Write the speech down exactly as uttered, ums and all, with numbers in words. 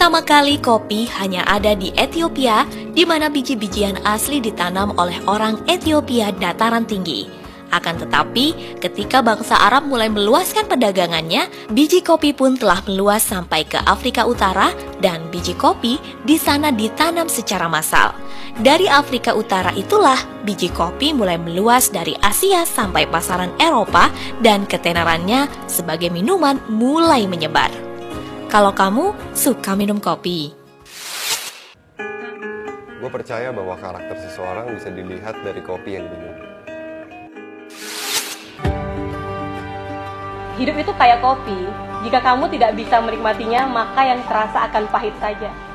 Pertama kali kopi hanya ada di Ethiopia, di mana biji-bijian asli ditanam oleh orang Ethiopia dataran tinggi. Akan tetapi, ketika bangsa Arab mulai meluaskan perdagangannya, biji kopi pun telah meluas sampai ke Afrika Utara dan biji kopi di sana ditanam secara massal. Dari Afrika Utara itulah biji kopi mulai meluas dari Asia sampai pasaran Eropa dan ketenarannya sebagai minuman mulai menyebar. Kalau kamu suka minum kopi? Gue percaya bahwa karakter seseorang bisa dilihat dari kopi yang diminum. Hidup itu kayak kopi, jika kamu tidak bisa menikmatinya, maka yang terasa akan pahit saja.